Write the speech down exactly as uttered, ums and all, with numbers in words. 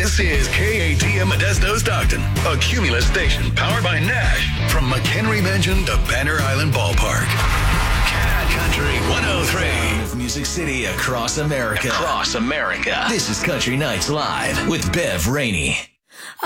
This is K A T M Modesto Stockton, a Cumulus station powered by Nash from McHenry Mansion to Banner Island Ballpark. Cat Country one oh three. Music City across America. Across America. This is Country Nights Live with Bev Rainey.